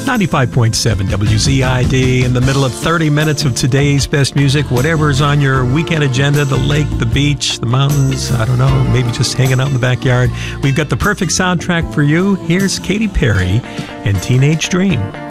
95.7 WZID in the middle of 30 minutes of today's best music. Whatever's on your weekend agenda, the lake, the beach, the mountains, I don't know, maybe just hanging out in the backyard. We've got the perfect soundtrack for you. Here's Katy Perry and Teenage Dream.